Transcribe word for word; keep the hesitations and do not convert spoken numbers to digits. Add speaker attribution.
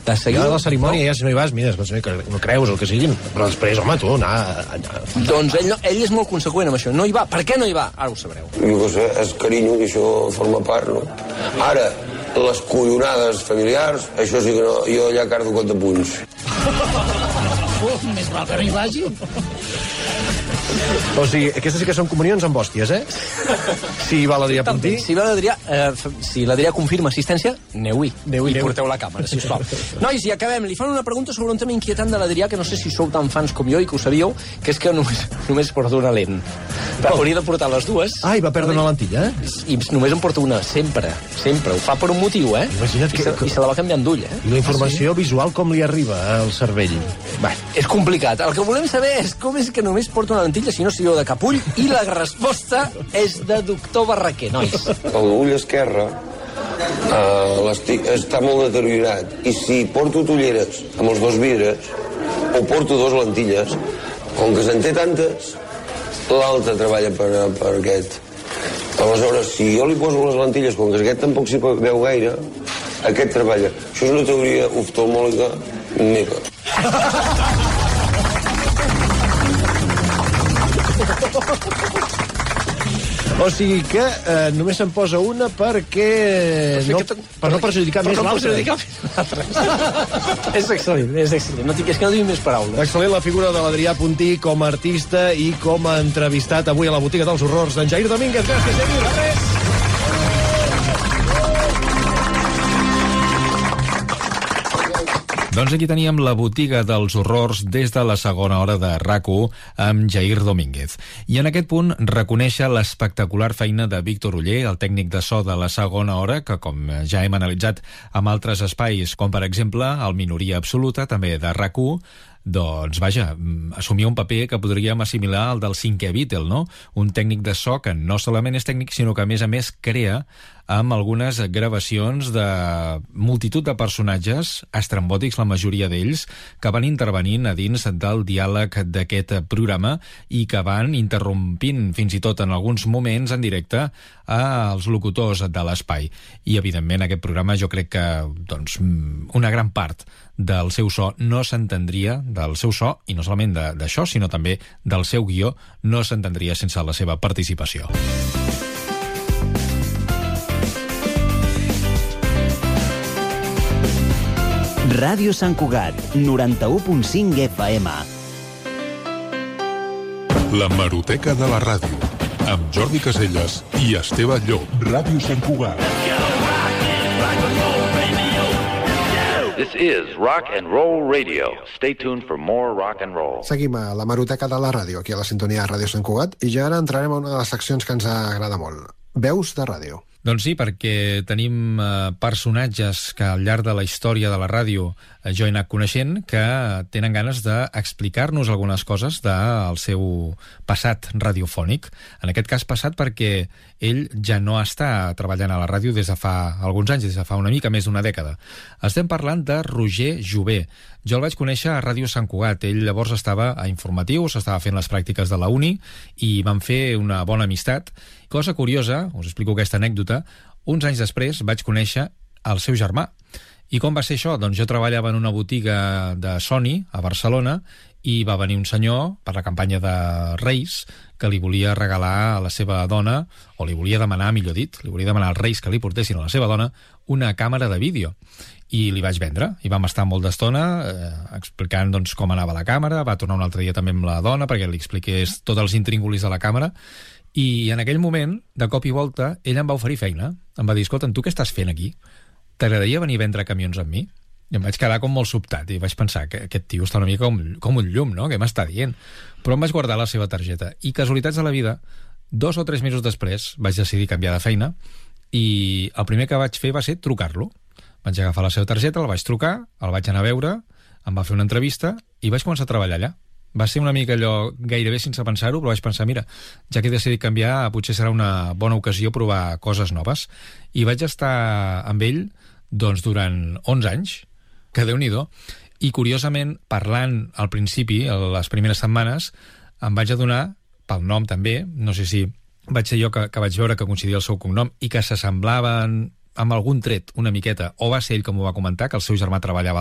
Speaker 1: de seguida...
Speaker 2: Ja a la cerimònia, ja si no hi vas, mira, no creus el que siguin, però després, home, tu, anar...
Speaker 1: Doncs ell, no, ell és molt conseqüent amb això, no hi va. Per què no hi va? Ara ho sabreu.
Speaker 3: Jo què sé, és carinyo que això forma part, no? Ara, les collonades familiars, això sí que no, jo allà cardo cot de punys.
Speaker 4: Uf, més val que no hi vagi.
Speaker 2: O sigui, aquestes sí que són comunions amb hòsties, eh? Si va l'Adrià Puntí...
Speaker 1: Si va l'Adrià, eh, si l'Adrià confirma assistència, aneu-hi.
Speaker 2: Aneu-hi,
Speaker 1: I porteu la càmera, sisplau. Nois, i acabem. Li fan una pregunta sobre un tema inquietant de l'Adrià, que no sé si sou tan fans com jo i que ho sabíeu, que és que només, només porta una lent. Oh. Hauria de portar les dues.
Speaker 2: Ah, i va perdre una lentilla, eh?
Speaker 1: I només en porta una, sempre. Sempre. Ho fa per un motiu, eh?
Speaker 2: Imagina't
Speaker 1: I,
Speaker 2: que...
Speaker 1: se, I se la va canviant d'ull, eh?
Speaker 2: I la informació visual com li arriba al cervell?
Speaker 1: Bé, és complicat. El que volem saber és com és que només porta una lentilla, si no sigueu de capull, i la resposta és de doctor Barraquer, nois.
Speaker 3: L'ull esquerre uh, està molt deteriorat, i si porto ulleres amb els dos vidres, o porto dos lentilles, com que se'n té tantes, l'altre treballa per, per aquest. Aleshores, si jo li poso les lentilles, com que aquest tampoc s'hi veu gaire, aquest treballa. Això és una teoria oftalmòlica meva.
Speaker 2: O sigui que eh, només se'n posa una perquè... No, per no perjudicar més l'altre.
Speaker 1: És excel·lent, és excel·lent. No tinc, és que no tinc més paraules.
Speaker 2: Excel·lent la figura de l'Adrià Puntí com a artista i com a entrevistat avui a la botiga dels horrors d'en Jair Domínguez. Gràcies, Jair. Res.
Speaker 5: Doncs aquí teníem la botiga dels horrors des de la segona hora de RAC u amb Jair Domínguez. I en aquest punt reconèixer l'espectacular feina de Víctor Oller, el tècnic de so de la segona hora, que com ja hem analitzat amb altres espais, com per exemple el Minoria Absoluta, també de RAC u, doncs, vaja, assumia un paper que podríem assimilar al del cinquè Beatle, no? Un tècnic de so que no solament és tècnic, sinó que a més a més crea amb algunes gravacions de multitud de personatges estrambòtics, la majoria d'ells, que van intervenint a dins del diàleg d'aquest programa i que van interrompint fins i tot en alguns moments en directe als locutors de l'espai. I evidentment aquest programa jo crec que doncs, una gran part del seu so no s'entendria, del seu so, i no solament d'això, sinó també del seu guió, no s'entendria sense la seva participació.
Speaker 6: Ràdio Sant Cugat, noranta-u punt cinc F M.
Speaker 7: La Hemeroteca de la ràdio, amb Jordi Caselles i Esteve Llop. Ràdio Sant Cugat.
Speaker 8: This is Rock and Roll Radio. Stay tuned for more rock and roll.
Speaker 9: Seguim a la Hemeroteca de la ràdio, aquí a la sintonia de Ràdio Sant Cugat, i ja ara entrarem a una de les seccions que ens agrada molt. Veus de ràdio.
Speaker 5: Doncs sí, perquè tenim eh, personatges que al llarg de la història de la ràdio eh, jo he anat coneixent que tenen ganes d'explicar-nos algunes coses del seu passat radiofònic. En aquest cas passat perquè ell ja no està treballant a la ràdio des de fa alguns anys, des de fa una mica més d'una dècada. Estem parlant de Roger Jové. Jo el vaig conèixer a Ràdio Sant Cugat. Ell llavors estava a Informatius, estava fent les pràctiques de la uni i vam fer una bona amistat. Cosa curiosa, us explico aquesta anècdota, uns anys després vaig conèixer el seu germà. I com va ser això? Doncs jo treballava en una botiga de Sony a Barcelona i va venir un senyor per la campanya de Reis que li volia regalar a la seva dona, o li volia demanar, millor dit, li volia demanar als Reis que li portessin a la seva dona una càmera de vídeo. I li vaig vendre, i vam estar molt d'estona eh, explicant doncs, com anava la càmera, va tornar un altre dia també amb la dona perquè li expliqués tots els intríngulis de la càmera, i en aquell moment, de cop i volta, ell em va oferir feina. Em va dir, escolta, tu què estàs fent aquí? T'agradaria venir a vendre camions amb mi? I em vaig quedar com molt sobtat i vaig pensar que aquest tio està una mica com, com un llum, no? Què m'està dient? Però em vaig guardar la seva targeta. I casualitats de la vida, dos o tres mesos després vaig decidir canviar de feina i el primer que vaig fer va ser trucar-lo. Vaig agafar la seva targeta, el vaig trucar, el vaig anar a veure, em va fer una entrevista i vaig començar a treballar allà. Va ser una mica allò gairebé sense pensar-ho, però vaig pensar, mira, ja que he decidit canviar, potser serà una bona ocasió provar coses noves. I vaig estar amb ell doncs, durant onze anys, que Déu-n'hi-do, i curiosament, parlant al principi, a les primeres setmanes, em vaig adonar, pel nom també, no sé si vaig ser jo que, que vaig veure que coincidia el seu cognom i que s'assemblaven amb algun tret una miqueta, o va ser ell que m'ho va comentar, que el seu germà treballava